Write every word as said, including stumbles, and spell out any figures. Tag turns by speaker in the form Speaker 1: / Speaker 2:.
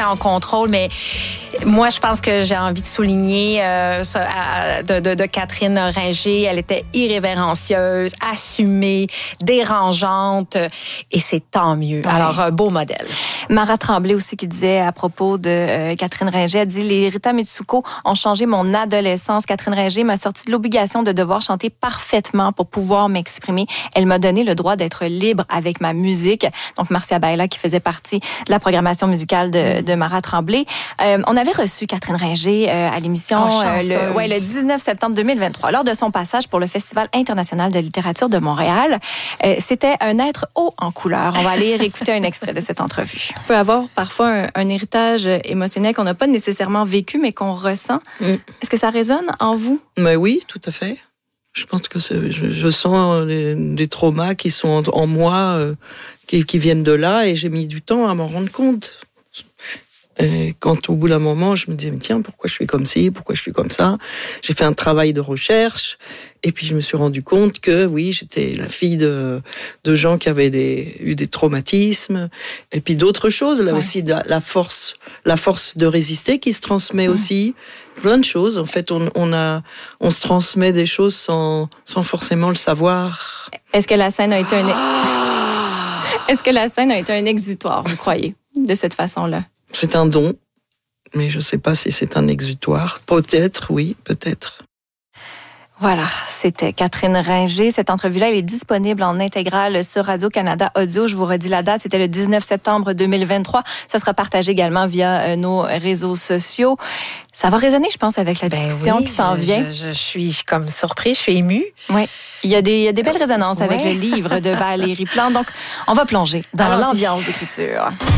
Speaker 1: très en contrôle, mais moi, je pense que j'ai envie de souligner euh, ça, à, de, de, de Catherine Ringer. Elle était irrévérencieuse, assumée, dérangeante, et c'est tant mieux. Ouais. Alors, un beau modèle.
Speaker 2: Mara Tremblay aussi qui disait à propos de euh, Catherine Ringer, elle dit « Les Rita Mitsuko ont changé mon adolescence. Catherine Ringer m'a sorti de l'obligation de devoir chanter parfaitement pour pouvoir m'exprimer. Elle m'a donné le droit d'être libre avec ma musique. » Donc, Marcia Baila qui faisait partie de la programmation musicale de, de Mara Tremblay. Euh, on avait reçu Catherine Ringer euh, à l'émission
Speaker 1: oh,
Speaker 2: euh, le, ouais, le dix-neuf septembre deux mille vingt-trois, lors de son passage pour le Festival international de littérature de Montréal. Euh, c'était un être haut en couleur. On va aller réécouter un extrait de cette entrevue. On peut avoir parfois un, un héritage émotionnel qu'on n'a pas nécessairement vécu, mais qu'on ressent. Mm. Est-ce que ça résonne en vous?
Speaker 3: Mais oui, tout à fait. Je pense que c'est, je, je sens les, des traumas qui sont en, en moi, euh, qui, qui viennent de là, et j'ai mis du temps à m'en rendre compte. Et quand au bout d'un moment, je me disais, tiens, pourquoi je suis comme ci, pourquoi je suis comme ça? J'ai fait un travail de recherche, et puis je me suis rendu compte que oui, j'étais la fille de, de gens qui avaient des, eu des traumatismes, et puis d'autres choses, là ouais. aussi, la, la force, la force de résister qui se transmet mmh. aussi, plein de choses. En fait, on, on a, on se transmet des choses sans, sans forcément le savoir.
Speaker 2: Est-ce que la scène a été un, est-ce que la scène a été un exutoire, vous croyez, de cette façon-là?
Speaker 3: C'est un don, mais je ne sais pas si c'est un exutoire. Peut-être, oui, peut-être.
Speaker 2: Voilà, c'était Catherine Ringer. Cette entrevue-là, elle est disponible en intégrale sur Radio-Canada Audio. Je vous redis la date, c'était le dix-neuf septembre deux mille vingt-trois. Ça sera partagé également via nos réseaux sociaux. Ça va résonner, je pense, avec la ben discussion oui, qui s'en
Speaker 1: je,
Speaker 2: vient.
Speaker 1: Je, je suis comme surprise, je suis émue.
Speaker 2: Oui, il y a des, il y a des belles résonances ouais. avec le livre de Valérie Plante. Donc, on va plonger dans Alors, l'ambiance si... d'écriture.